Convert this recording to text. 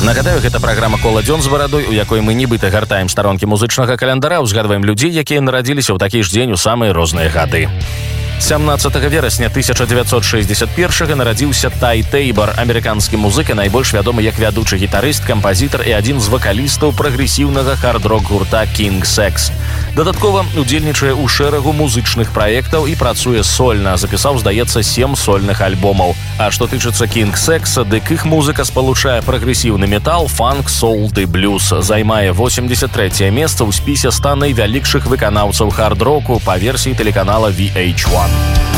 Нагадаю, гэта праграма «Кола дзён з барадой», у якой мы нібыта гартаем старонкі музычнага календара, узгадваем людзей, якія нарадзіліся ў такі ж дзень у самыя розныя гады. 17 верасня 1961 нарадзіўся Тай Тэйбар, амерыканскі музыка, найбольш вядомы як вядучы гітарыст, кампазітар і адзін з вакалістаў прагрэсіўнага хард-рок гурта King Sex. Дадаткова удзельнічае ў шэрагу музычных праектаў і працуе сольна. Запісаў, здаецца, 7 сольных альбомаў. А што тычыцца King Sex, дык іх музыка спалучае прагрэсіўны метал, фанк, соул ды блюз. Займае 83е месца ў спісе 100 найвялікшых выканаўцаў хард-року па версіі тэлеканала VH1.